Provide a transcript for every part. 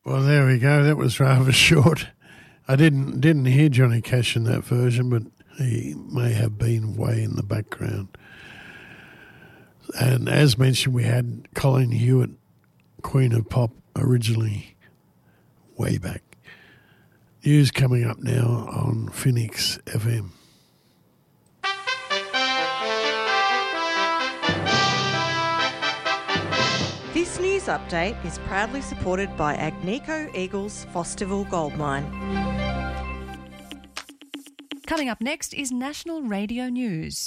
Well, there we go. That was rather short. I didn't hear Johnny Cash in that version, but he may have been way in the background. And as mentioned, we had Colleen Hewitt, Queen of Pop, originally way back. News coming up now on Phoenix FM. This news update is proudly supported by Agnico Eagles Fosterville Gold Mine. Coming up next is National Radio News.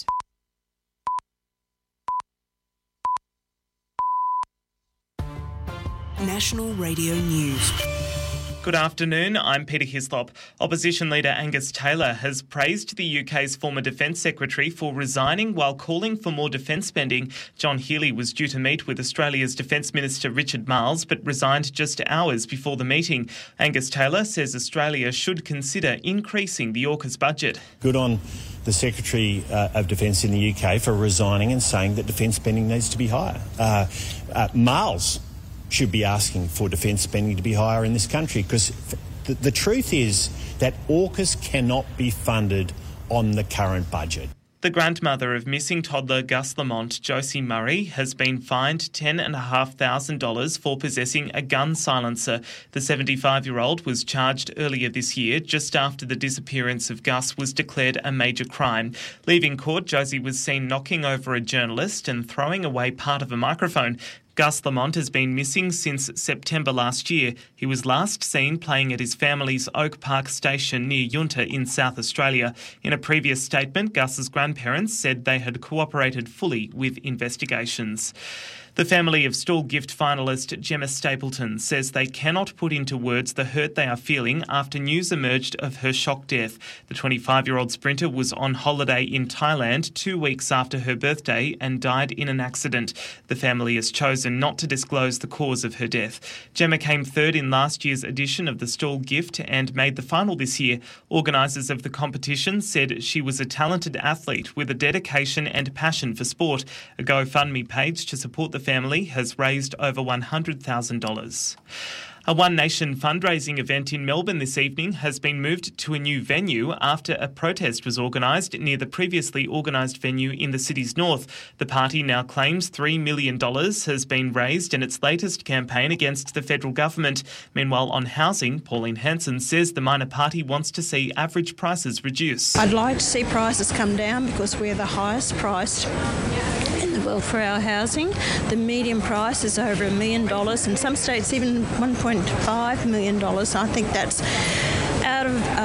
National Radio News. Good afternoon, I'm Peter Hislop. Opposition leader Angus Taylor has praised the UK's former Defence Secretary for resigning while calling for more defence spending. John Healey was due to meet with Australia's Defence Minister Richard Marles, but resigned just hours before the meeting. Angus Taylor says Australia should consider increasing the AUKUS budget. Good on the Secretary of Defence in the UK for resigning and saying that defence spending needs to be higher. Marles should be asking for defence spending to be higher in this country, because the truth is that AUKUS cannot be funded on the current budget. The grandmother of missing toddler Gus Lamont, Josie Murray, has been fined $10,500 for possessing a gun silencer. The 75-year-old was charged earlier this year, just after the disappearance of Gus was declared a major crime. Leaving court, Josie was seen knocking over a journalist and throwing away part of a microphone. Gus Lamont has been missing since September last year. He was last seen playing at his family's Oak Park station near Yunta in South Australia. In a previous statement, Gus's grandparents said they had cooperated fully with investigations. The family of Stawell Gift finalist Gemma Stapleton says they cannot put into words the hurt they are feeling after news emerged of her shock death. The 25-year-old sprinter was on holiday in Thailand 2 weeks after her birthday and died in an accident. The family has chosen not to disclose the cause of her death. Gemma came third in last year's edition of the Stawell Gift and made the final this year. Organisers of the competition said she was a talented athlete with a dedication and passion for sport. A GoFundMe page to support the family has raised over $100,000. A One Nation fundraising event in Melbourne this evening has been moved to a new venue after a protest was organised near the previously organised venue in the city's north. The party now claims $3 million has been raised in its latest campaign against the federal government. Meanwhile, on housing, Pauline Hanson says the minor party wants to see average prices reduce. I'd like to see prices come down because we're the highest priced in the world for our housing. The median price is over $1 million, in some states even $1.5 million. I think that's out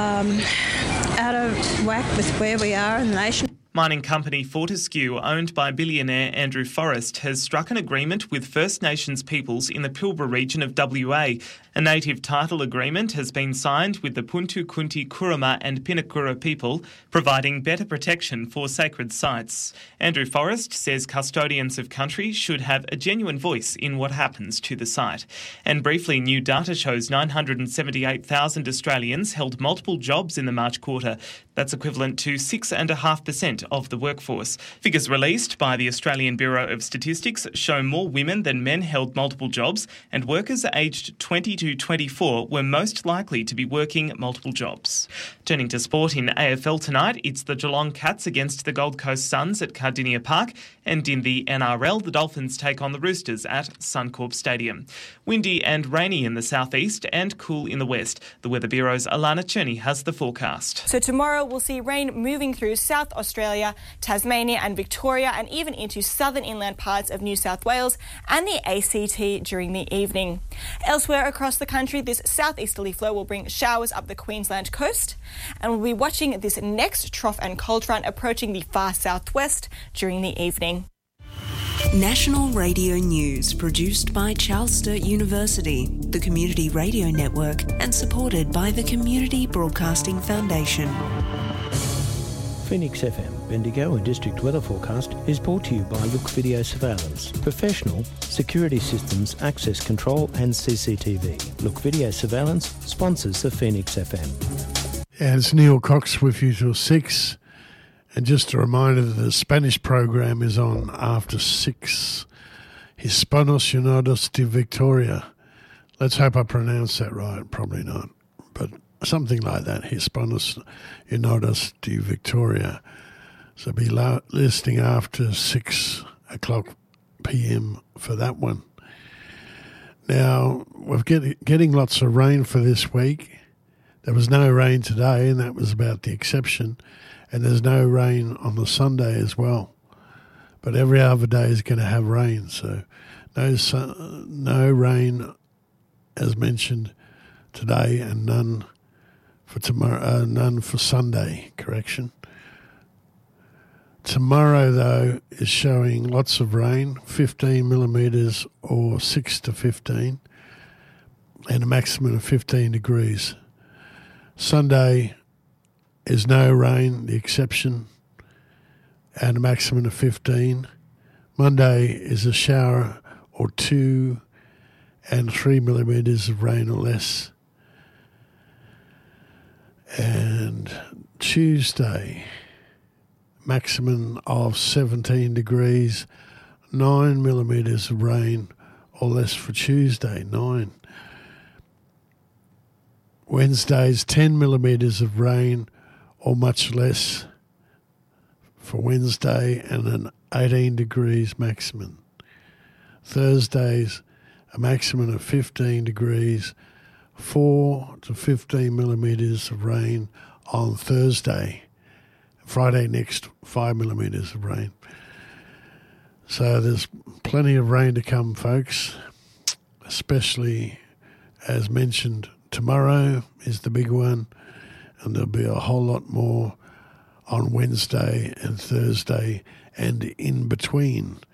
of whack with where we are in the nation. Mining company Fortescue, owned by billionaire Andrew Forrest, has struck an agreement with First Nations peoples in the Pilbara region of WA. A native title agreement has been signed with the Puntu Kunti Kuruma and Pinakura people, providing better protection for sacred sites. Andrew Forrest says custodians of country should have a genuine voice in what happens to the site. And briefly, new data shows 978,000 Australians held multiple jobs in the March quarter. That's equivalent to 6.5% of the workforce. Figures released by the Australian Bureau of Statistics show more women than men held multiple jobs, and workers aged 20 to 24 were most likely to be working multiple jobs. Turning to sport in AFL tonight, it's the Geelong Cats against the Gold Coast Suns at Cardinia Park, and in the NRL, the Dolphins take on the Roosters at Suncorp Stadium. Windy and rainy in the southeast and cool in the west. The Weather Bureau's Alana Cherney has the forecast. So tomorrow we'll see rain moving through South Australia, Tasmania and Victoria, and even into southern inland parts of New South Wales and the ACT during the evening. Elsewhere across the country, this southeasterly flow will bring showers up the Queensland coast, and we'll be watching this next trough and cold front approaching the far southwest during the evening. National Radio News, produced by Charles Sturt University, the Community Radio Network, and supported by the Community Broadcasting Foundation. Phoenix FM, Bendigo and District Weather Forecast is brought to you by Look Video Surveillance. Professional security systems, access control and CCTV. Look Video Surveillance sponsors the Phoenix FM. Yeah, it's Neil Cox with you till 6. And just a reminder that the Spanish program is on after 6. Hispanos Unidos de Victoria. Let's hope I pronounced that right. Probably not. But something like that. Hispanus Unitas de Victoria. So be listening after 6 o'clock p.m. for that one. Now, we're getting lots of rain for this week. There was no rain today, and that was about the exception. And there's no rain on the Sunday as well. But every other day is going to have rain. So no rain, as mentioned, today, and none for tomorrow. None for Sunday. Correction. Tomorrow, though, is showing lots of rain, 15 millimetres or 6 to 15, and a maximum of 15 degrees. Sunday is no rain, the exception, and a maximum of 15. Monday is a shower or 2 and 3 millimetres of rain or less. And Tuesday, maximum of 17 degrees, 9 millimetres of rain or less for Tuesday, 9. Wednesday's 10 millimetres of rain or much less for Wednesday, and an 18 degrees maximum. Thursday's a maximum of 15 degrees, 4 to 15 millimetres of rain on Thursday. Friday next, 5 millimetres of rain. So there's plenty of rain to come, folks, especially, as mentioned, tomorrow is the big one, and there'll be a whole lot more on Wednesday and Thursday and in between.